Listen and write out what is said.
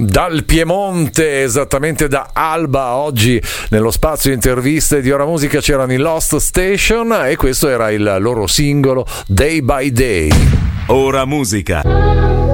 Dal Piemonte, esattamente da Alba, oggi nello spazio interviste di Ora Musica c'erano i Lost Station e questo era il loro singolo Day by Day. Ora Musica.